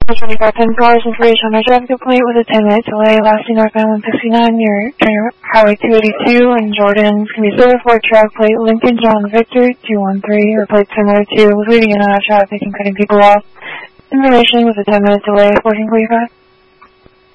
25 $10 information on a traffic complaint with a 10-minute delay lasting northbound 169 near Highway 282 in Jordan. It's going to be 04 track plate Lincoln John Victor 213 or plate similar to leading in and out of traffic and cutting people off. Information with a 10-minute delay, 1445.